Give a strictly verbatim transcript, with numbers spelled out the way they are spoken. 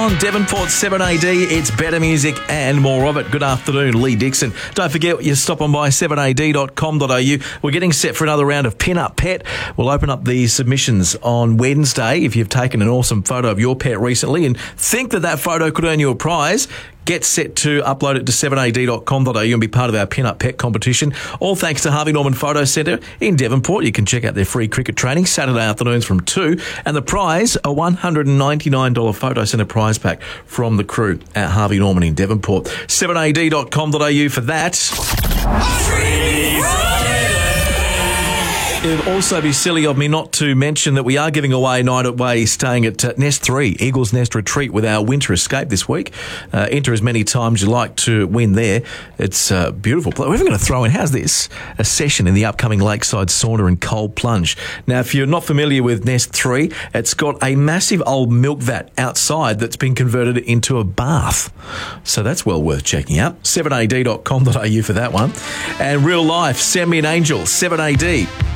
on Devonport seven A D. It's better music and more of it. Good afternoon, Lee Dixon. Don't forget, you stop on by seven a d dot com dot a u. We're getting set for another round of Pin Up Pet. We'll open up the submissions on Wednesday. If you've taken an awesome photo of your pet recently and think that that photo could earn you a prize, get set to upload it to seven a d dot com dot a u and be part of our Pin-Up Pet competition. All thanks to Harvey Norman Photo Centre in Devonport. You can check out their free cricket training Saturday afternoons from two. And the prize, a one hundred ninety-nine dollars Photo Centre prize pack from the crew at Harvey Norman in Devonport. seven a d dot com dot a u for that. It would also be silly of me not to mention that we are giving away night away staying at uh, Nest three, Eagles Nest Retreat, with our winter escape this week. Uh, enter as many times you like to win there. It's uh, beautiful. We're even going to throw in, how's this, a session in the upcoming lakeside sauna and cold plunge. Now, if you're not familiar with Nest three, it's got a massive old milk vat outside that's been converted into a bath. So that's well worth checking out. seven a d dot com dot a u for that one. And real life, send me an angel, seven a d